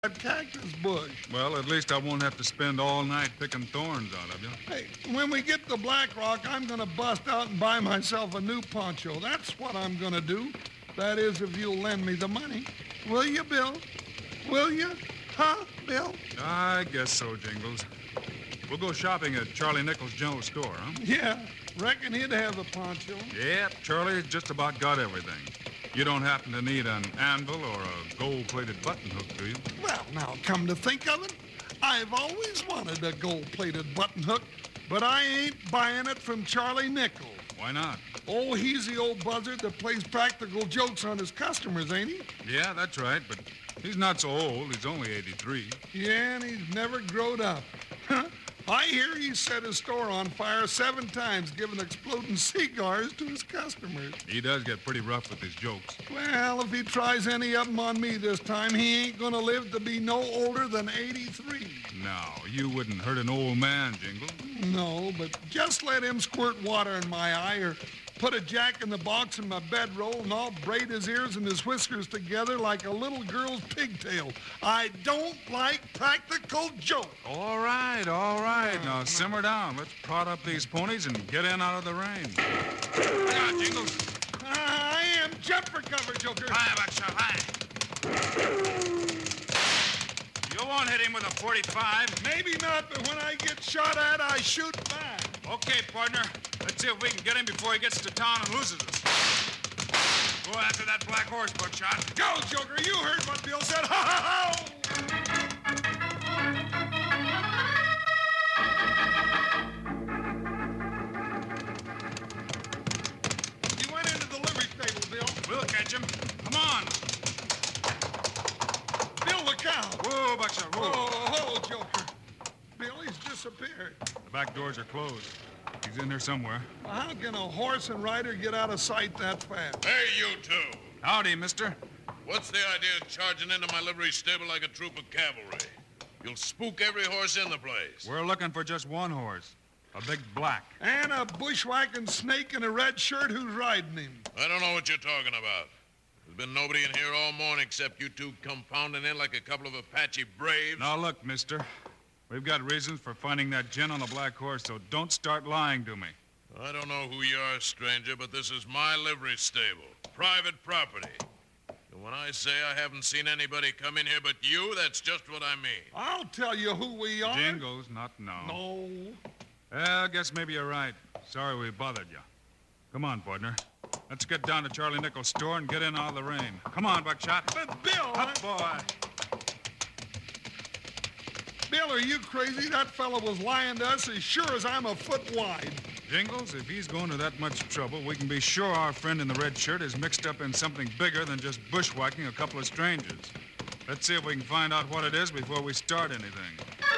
that cactus bush. Well, at least I won't have to spend all night picking thorns out of you. Hey, when we get to Black Rock, I'm going to bust out and buy myself a new poncho. That's what I'm going to do. That is, if you'll lend me the money. Will you, Bill? Will you? Huh, Bill? I guess so, Jingles. We'll go shopping at Charlie Nichols' general store, huh? Yeah, reckon he'd have the poncho. Yep, Charlie's just about got everything. You don't happen to need an anvil or a gold-plated button hook, do you? Well, now, come to think of it, I've always wanted a gold-plated button hook, but I ain't buying it from Charlie Nichols. Why not? Oh, he's the old buzzard that plays practical jokes on his customers, ain't he? Yeah, that's right, but he's not so old. He's only 83. Yeah, and he's never growed up. I hear he set his store on fire 7 times, giving exploding cigars to his customers. He does get pretty rough with his jokes. Well, if he tries any of them on me this time, he ain't gonna live to be no older than 83. No, you wouldn't hurt an old man, Jingle. No, but just let him squirt water in my eye or put a jack-in-the-box in my bedroll and I'll braid his ears and his whiskers together like a little girl's pigtail. I don't like practical jokes. All right. Now, simmer down. Let's prod up these ponies and get in out of the rain. Hang on, Jingles. I am. Jump for cover, Joker. Hi, Buckshot, hi. You won't hit him with a .45. Maybe not, but when I get shot at, I shoot back. Okay, partner. Let's see if we can get him before he gets to town and loses us. Go after that black horse, Buckshot. Go, Joker. You heard what Bill said. Ha, ha, ha! He went into the livery stable, Bill. We'll catch him. Come on. Bill, look out. Whoa, Buckshot, whoa. Oh, Joker. Bill, he's disappeared. The back doors are closed. He's in there somewhere. How can a horse and rider get out of sight that fast? Hey, you two. Howdy, mister. What's the idea of charging into my livery stable like a troop of cavalry? You'll spook every horse in the place. We're looking for just one horse. A big black. And a bushwhacking snake in a red shirt who's riding him. I don't know what you're talking about. There's been nobody in here all morning except you two compounding in like a couple of Apache braves. Now, look, mister. We've got reasons for finding that gin on the black horse, so don't start lying to me. I don't know who you are, stranger, but this is my livery stable. Private property. And when I say I haven't seen anybody come in here but you, that's just what I mean. I'll tell you who we are. Jingles, not now. No. I guess maybe you're right. Sorry we bothered you. Come on, partner. Let's get down to Charlie Nichols' store and get in out of the rain. Come on, Buckshot. But Bill... Up, boy. Bill, are you crazy? That fellow was lying to us as sure as I'm a foot wide. Jingles, if he's going to that much trouble, we can be sure our friend in the red shirt is mixed up in something bigger than just bushwhacking a couple of strangers. Let's see if we can find out what it is before we start anything.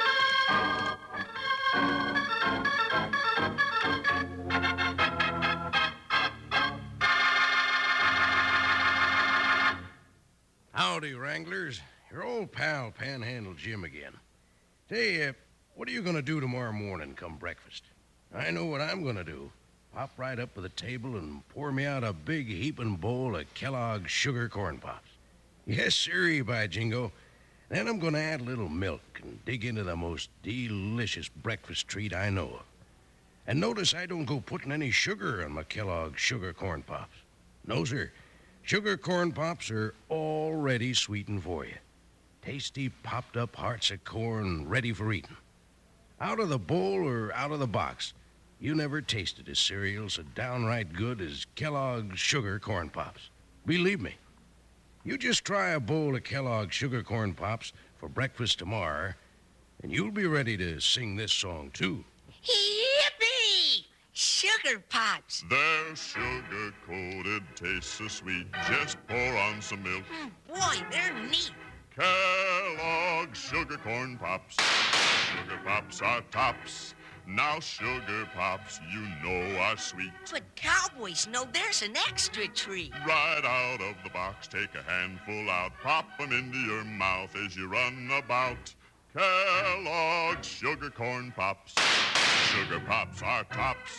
Howdy, Wranglers. Your old pal, Panhandle Jim again. Say, what are you going to do tomorrow morning come breakfast? I know what I'm going to do. Pop right up to the table and pour me out a big heaping bowl of Kellogg's Sugar Corn Pops. Yes, sirree, by jingo. Then I'm going to add a little milk and dig into the most delicious breakfast treat I know of. And notice I don't go putting any sugar on my Kellogg's Sugar Corn Pops. No, sir. Sugar Corn Pops are already sweetened for you. Tasty, popped-up hearts of corn ready for eating. Out of the bowl or out of the box, you never tasted a cereal so downright good as Kellogg's Sugar Corn Pops. Believe me. You just try a bowl of Kellogg's Sugar Corn Pops for breakfast tomorrow, and you'll be ready to sing this song, too. Yippee! Sugar Pops. They're sugar-coated, taste so sweet. Just pour on some milk. Boy, they're neat. Kellogg's Sugar Corn Pops. Sugar Pops are tops. Now Sugar Pops, you know, are sweet. But cowboys know there's an extra treat. Right out of the box, take a handful out. Pop 'em into your mouth as you run about. Kellogg's Sugar Corn Pops. Sugar Pops are tops.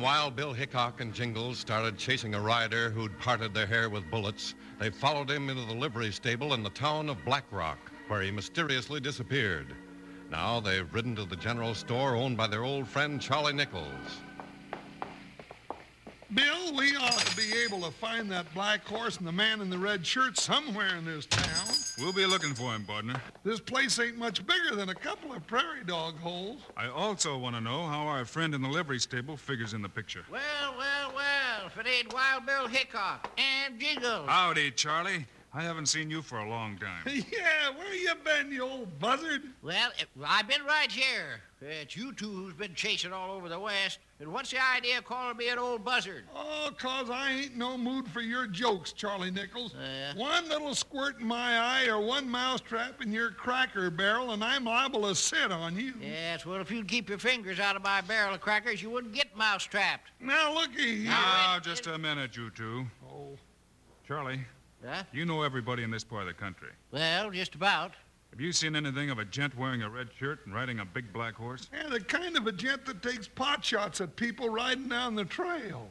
Wild Bill Hickok and Jingles started chasing a rider who'd parted their hair with bullets, they followed him into the livery stable in the town of Black Rock, where he mysteriously disappeared. Now they've ridden to the general store owned by their old friend Charlie Nichols. Bill, we ought to be able to find that black horse and the man in the red shirt somewhere in this town. We'll be looking for him, partner. This place ain't much bigger than a couple of prairie dog holes. I also want to know how our friend in the livery stable figures in the picture. Well, if it ain't Wild Bill Hickok and Jingles. Howdy, Charlie. I haven't seen you for a long time. Yeah, where you been, you old buzzard? Well, I've been right here. It's you two who's been chasing all over the West. And what's the idea of calling me an old buzzard? Oh, 'cause I ain't no mood for your jokes, Charlie Nichols. One little squirt in my eye or one mousetrap in your cracker barrel, and I'm liable to sit on you. Yes, well, if you'd keep your fingers out of my barrel of crackers, you wouldn't get mouse-trapped. Now, looky here. Now, just a minute, you two. Oh. Charlie, Huh? you know everybody in this part of the country. Well, just about. Have you seen anything of a gent wearing a red shirt and riding a big black horse? Yeah, the kind of a gent that takes pot shots at people riding down the trail.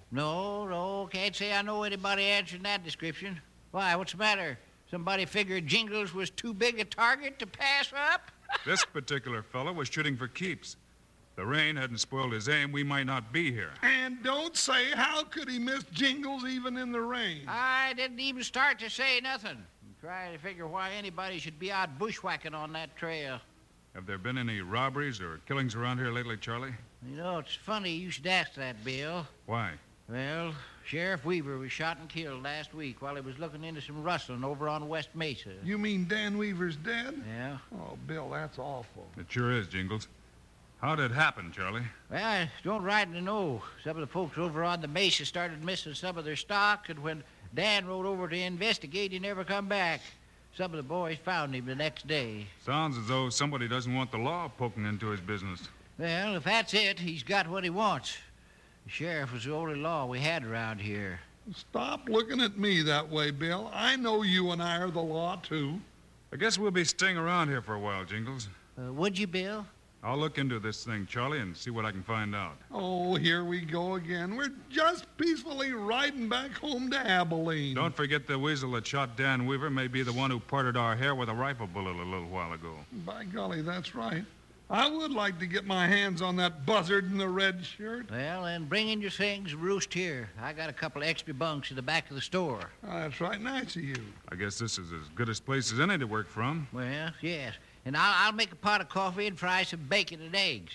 No, can't say I know anybody answering that description. Why, what's the matter? Somebody figured Jingles was too big a target to pass up? This particular fellow was shooting for keeps. If the rain hadn't spoiled his aim, we might not be here. And don't say, how could he miss Jingles even in the rain? I didn't even start to say nothing. I'm trying to figure why anybody should be out bushwhacking on that trail. Have there been any robberies or killings around here lately, Charlie? You know, it's funny you should ask that, Bill. Why? Well, Sheriff Weaver was shot and killed last week while he was looking into some rustling over on West Mesa. You mean Dan Weaver's dead? Yeah. Oh, Bill, that's awful. It sure is, Jingles. How did it happen, Charlie? Well, I don't rightly know. Some of the folks over on the Mesa started missing some of their stock, and when Dan rode over to investigate, he never come back. Some of the boys found him the next day. Sounds as though somebody doesn't want the law poking into his business. Well, if that's it, he's got what he wants. The sheriff was the only law we had around here. Stop looking at me that way, Bill. I know you and I are the law, too. I guess we'll be staying around here for a while, Jingles. Would you, Bill? I'll look into this thing, Charlie, and see what I can find out. Oh, here we go again. We're just peacefully riding back home to Abilene. Don't forget the weasel that shot Dan Weaver may be the one who parted our hair with a rifle bullet a little while ago. By golly, that's right. I would like to get my hands on that buzzard in the red shirt. Well, then bring in your things and roost here. I got a couple of extra bunks in the back of the store. Oh, that's right nice of you. I guess this is as good a place as any to work from. Well, yes. And I'll make a pot of coffee and fry some bacon and eggs.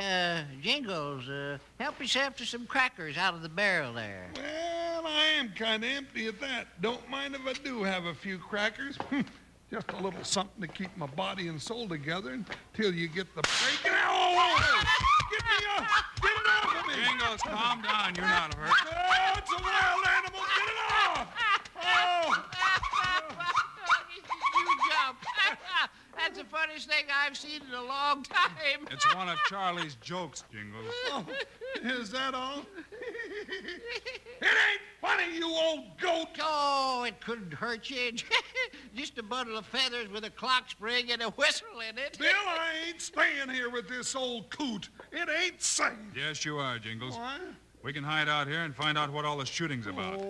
Jingles, help yourself to some crackers out of the barrel there. Well, I am kind of empty at that. Don't mind if I do have a few crackers. Just a little something to keep my body and soul together until you get the bacon. Oh! Get me off! Get it off of me! Jingles, calm down. You're not hurt. Oh, it's a wild animal! Get it off! Oh! You jump. That's the funniest thing I've seen in a long time. It's one of Charlie's jokes, Jingles. Oh, is that all? It ain't funny, you old goat! Oh, it couldn't hurt you. Just a bundle of feathers with a clock spring and a whistle in it. Bill, I ain't staying here with this old coot. It ain't safe. Yes, you are, Jingles. What? We can hide out here and find out what all the shooting's about.